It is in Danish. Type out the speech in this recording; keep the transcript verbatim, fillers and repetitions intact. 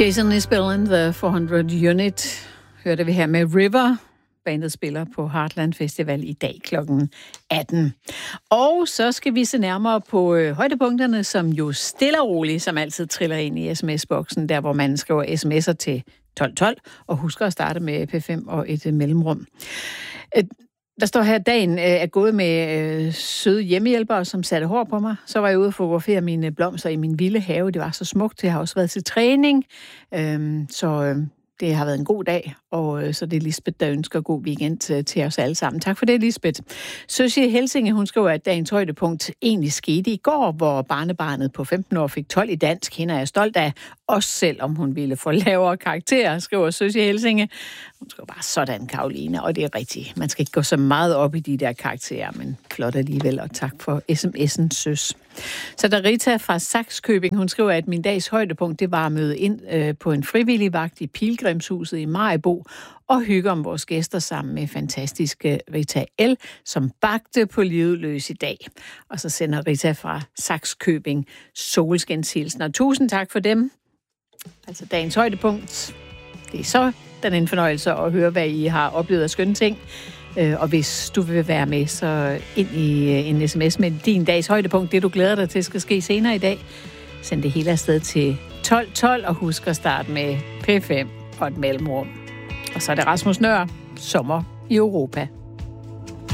Jason Isbell and the four hundred Unit hørte vi her med River. Bandet spiller på Heartland Festival i dag klokken atten. Og så skal vi se nærmere på øh, højdepunkterne, som jo stille og roligt, som altid triller ind i sms-boksen, der hvor man skriver sms'er til tolv tolv, og husker at starte med P fem og et øh, mellemrum. Øh, Der står her, at dagen øh, er gået med øh, søde hjemmehjælpere, som satte hår på mig. Så var jeg ude og fotografere mine blomster i min vilde have. Det var så smukt. Jeg har også været til træning. Øhm, så øh, det har været en god dag. Og øh, så det er Lisbeth, der ønsker god weekend til, til os alle sammen. Tak for det, Lisbeth. Søsie Helsinge, hun skriver, at dagens højdepunkt egentlig skete i går, hvor barnebarnet på femten år fik tolv i dansk. Hende er jeg stolt af, også selvom hun ville få lavere karakterer, skriver Søsie Helsinge. Hun skriver bare sådan, Karoline, og det er rigtigt. Man skal ikke gå så meget op i de der karakterer, men flot alligevel, og tak for sms'en, søs. Så der Rita fra Sakskøbing, hun skriver, at min dags højdepunkt, det var at møde ind øh, på en frivillig vagt i Pilgrimshuset i Maribo, og hygge om vores gæster sammen med fantastiske Rita L., som bagte på livet løs i dag. Og så sender Rita fra Sakskøbing solskinshilsen, og tusind tak for dem. Altså dagens højdepunkt. Det er så den en fornøjelse at høre, hvad I har oplevet af skønne ting. Og hvis du vil være med, så ind i en sms med din dags højdepunkt, det du glæder dig til, skal ske senere i dag. Send det hele afsted til tolv tolv, og husk at starte med P fem og et mellemrum. Og så er det Rasmus Nøhr, Sommer i Europa.